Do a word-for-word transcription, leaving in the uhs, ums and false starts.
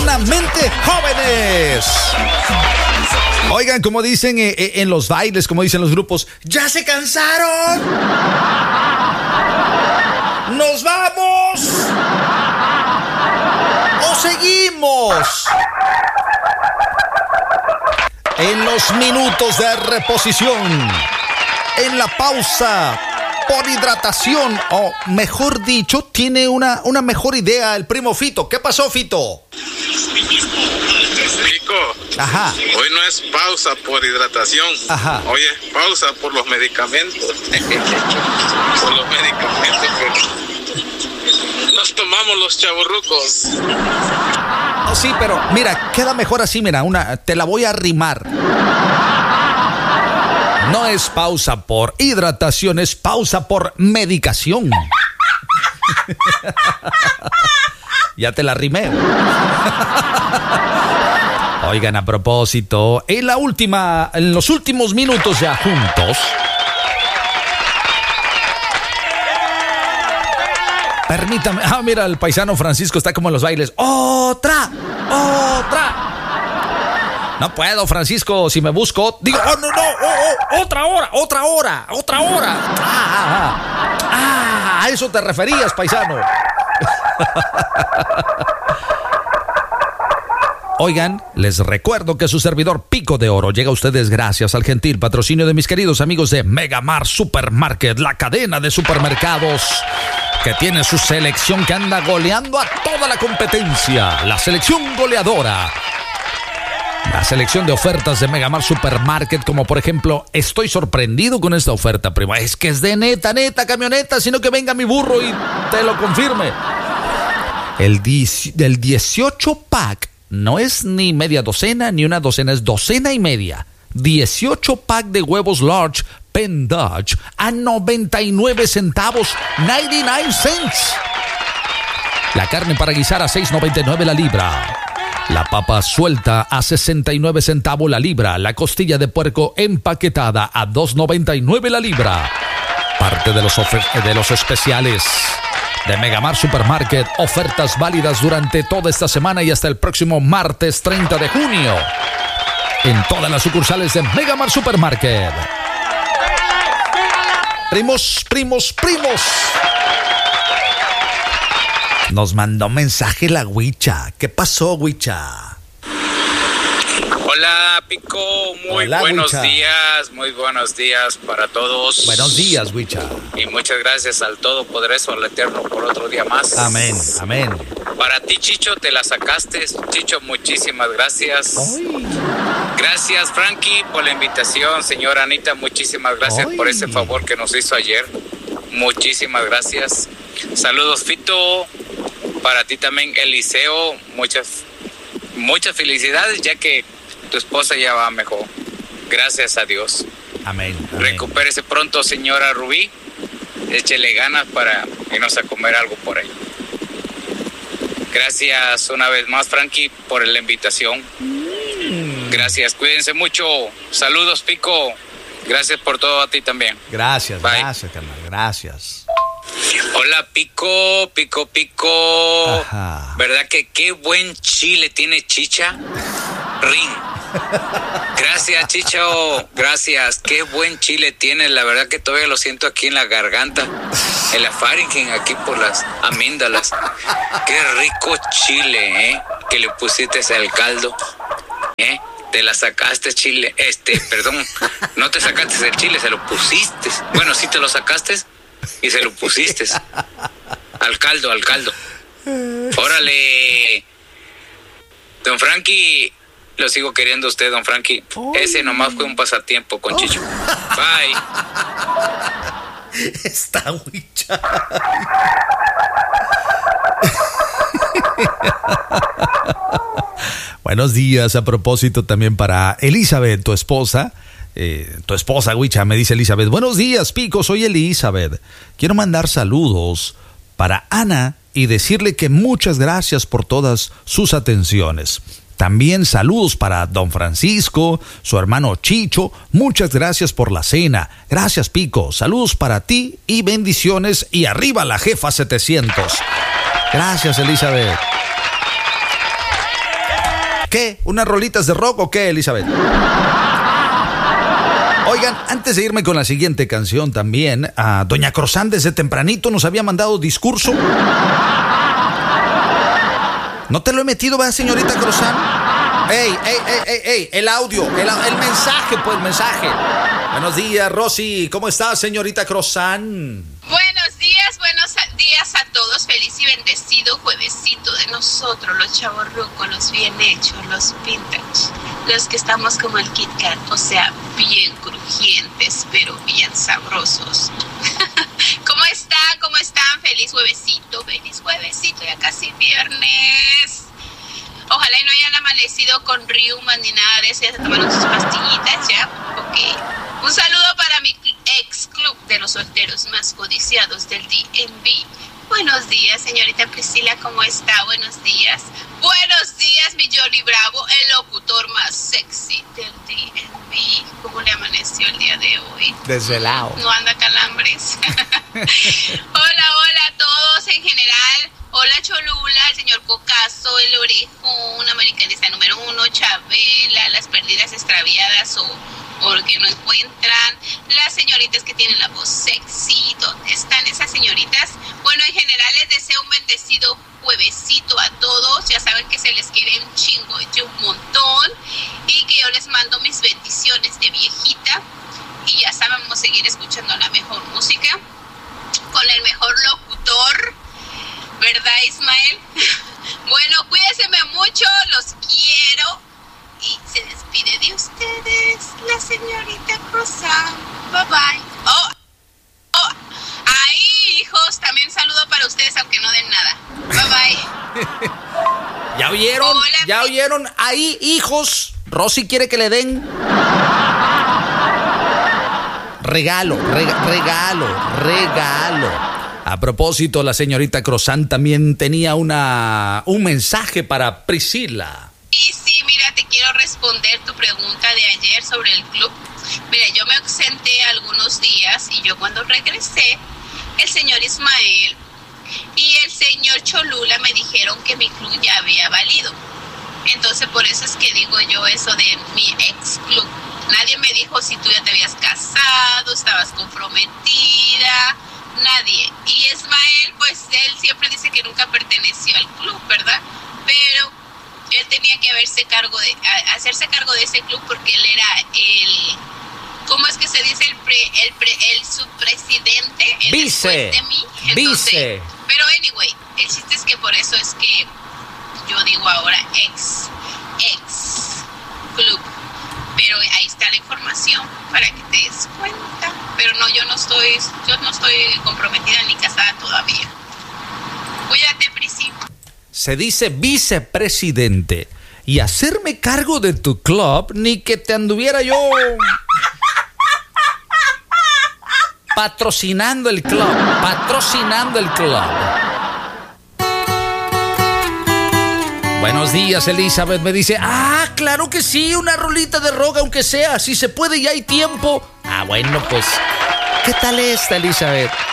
Sanamente Jóvenes. Oigan, como dicen eh, eh, en los bailes, como dicen los grupos, ¿ya se cansaron? ¿Nos vamos? ¿O seguimos? En los minutos de reposición, en la pausa por hidratación, o mejor dicho, tiene una, una mejor idea el primo Fito. ¿Qué pasó, Fito? Pico, ajá. Hoy no es pausa por hidratación. Ajá. Hoy es pausa por los medicamentos. Por los medicamentos que nos tomamos los chavorrucos. Oh, sí, pero mira, queda mejor así, mira, una, te la voy a rimar. No es pausa por hidratación, es pausa por medicación. Ya te la rimé. Oigan, a propósito, en la última, en los últimos minutos ya juntos, permítame. Ah, mira, el paisano Francisco está como en los bailes. ¡Otra! ¡Otra! No puedo, Francisco, si me busco. Digo, oh, no, no, oh, oh, otra hora, otra hora, otra hora. Ah, ah, ah, ah, a eso te referías, paisano. Oigan, les recuerdo que su servidor Pico de Oro llega a ustedes gracias al gentil patrocinio de mis queridos amigos de Megamart Supermarket, la cadena de supermercados que tiene su selección que anda goleando a toda la competencia. La selección goleadora. La selección de ofertas de Megamart Supermarket, como por ejemplo, estoy sorprendido con esta oferta, primo. Es que es de neta, neta, camioneta, sino que venga mi burro y te lo confirme. El, diez, el dieciocho pack no es ni media docena ni una docena, es docena y media. dieciocho pack de huevos large Penn Dutch a noventa y nueve centavos, noventa y nueve cents. La carne para guisar a seis noventa y nueve la libra. La papa suelta a sesenta y nueve centavos la libra. La costilla de puerco empaquetada a dos noventa y nueve la libra. Parte de los, ofer- de los especiales de Megamart Supermarket. Ofertas válidas durante toda esta semana y hasta el próximo martes treinta de junio. En todas las sucursales de Megamart Supermarket. Primos, primos, primos. Nos mandó mensaje la Huicha. ¿Qué pasó, Huicha? Hola, Pico. Muy Hola, buenos Huicha. días. Muy buenos días para todos. Buenos días, Huicha. Y muchas gracias al Todopoderoso, al Eterno, por otro día más. Amén, amén. Para ti, Chicho, te la sacaste. Chicho, muchísimas gracias. Ay. Gracias, Frankie, por la invitación. Señora Anita, muchísimas gracias Ay. por ese favor que nos hizo ayer. Muchísimas gracias. Saludos, Fito. Para ti también, Eliseo. Muchas, muchas felicidades, ya que tu esposa ya va mejor. Gracias a Dios. Amén, amén. Recupérese pronto, señora Rubí. Échele ganas para irnos a comer algo por ahí. Gracias una vez más, Frankie, por la invitación. Mm. Gracias, cuídense mucho. Saludos, Pico. Gracias por todo a ti también. Gracias, Bye. gracias, carnal, gracias. Hola, Pico, Pico, Pico. Ajá. ¿Verdad que qué buen chile tiene Chicha? Rin. Gracias, Chicho. Gracias. Qué buen chile tiene. La verdad que todavía lo siento aquí en la garganta, en la faringe, aquí por las amíndalas. Qué rico chile, ¿eh? Que le pusiste al caldo, ¿eh? Te la sacaste, chile. Este, perdón, no te sacaste el chile, se lo pusiste. Bueno, sí te lo sacaste y se lo pusiste al caldo, al caldo. Órale. Don Frankie, lo sigo queriendo a usted, don Frankie. Ese nomás fue un pasatiempo con Chicho. Bye. Está Huicha. Buenos días, a propósito también para Elizabeth, tu esposa. Eh, tu esposa, Huicha, me dice Elizabeth. Buenos días, Pico, soy Elizabeth. Quiero mandar saludos para Ana y decirle que muchas gracias por todas sus atenciones. También saludos para don Francisco, su hermano Chicho. Muchas gracias por la cena. Gracias, Pico. Saludos para ti y bendiciones. Y arriba la jefa setecientos. Gracias, Elizabeth. ¿Qué? ¿Unas rolitas de rock o qué, Elizabeth? Oigan, antes de irme con la siguiente canción también, a doña Crosán desde tempranito nos había mandado discurso. ¿No te lo he metido, va, señorita Crosán? ¡Ey, ey, ey, ey, ey! El audio, el, el mensaje, pues, el mensaje. Buenos días, Rosy. ¿Cómo estás, señorita Crosán? Buenos días, buenos días a todos. Feliz y bendecido juevesito de nosotros, los chavorrucos, los bien hechos, los vintage, los que estamos como el Kit Kat, o sea, bien crujientes, pero bien sabrosos. ¿Cómo están? ¿Cómo están? Feliz juevesito, feliz juevesito, ya casi viernes. Ojalá y no hayan amanecido con riumas ni nada de eso, ya se tomaron sus pastillitas, ¿ya? Ok. Un saludo para mi ex club de los solteros más codiciados del D M V. Buenos días, señorita Priscila, ¿cómo está? Buenos días. Buenos días, mi Johnny Bravo, el locutor más sexy del D M V. ¿Cómo le amaneció el día de hoy? Desvelado. ¿No anda calambres? Hola, hola a todos en general. Hola Cholula, el señor Cocazo, el Orejón, americanista número uno, Chabela, las perdidas extraviadas o porque no encuentran, las señoritas que tienen la voz sexy, ¿dónde están esas señoritas? Bueno, en general les deseo un bendecido juevesito a todos, ya saben que se les quiere un chingo y un montón, y que yo les mando mis bendiciones de viejita, y ya saben, vamos a seguir escuchando la mejor música, con el mejor locutor, ¿verdad, Ismael? Bueno, cuídense mucho, los quiero. Y se despide de ustedes la señorita Crosán. Bye bye. Oh, oh, ahí, hijos, también saludo para ustedes, aunque no den nada. Bye bye. ¿Ya oyeron? Hola, ¿Ya oyeron? Ahí, hijos. Rosy quiere que le den regalo, rega- regalo, regalo. A propósito, la señorita Crosán también tenía una, un mensaje para Priscila. Sí, sí, mira, te quiero responder tu pregunta de ayer sobre el club. Mira, yo me ausenté algunos días y yo cuando regresé, el señor Ismael y el señor Cholula me dijeron que mi club ya había valido. Entonces, por eso es que digo yo eso de mi ex club. Nadie me dijo si tú ya te habías casado, estabas comprometida, nadie. Y Ismael, pues él siempre dice que nunca perteneció al club, ¿verdad? Pero él tenía que haberse cargo de, a, hacerse cargo de ese club porque él era el, ¿cómo es que se dice? El pre, el, pre, el subpresidente, el vice, de mí. Entonces, vice. Pero anyway, el chiste es que por eso es que yo digo ahora ex, ex club. Pero ahí está la información para que te des cuenta. Pero no, yo no estoy, yo no estoy comprometida ni casada todavía. Cuídate, Prisi. Se dice vicepresidente. Y hacerme cargo de tu club, ni que te anduviera yo patrocinando el club, patrocinando el club. Buenos días, Elizabeth. Me dice, ah, claro que sí, una rolita de rock, aunque sea, si se puede y hay tiempo. Ah, bueno, pues, ¿qué tal esta, Elizabeth?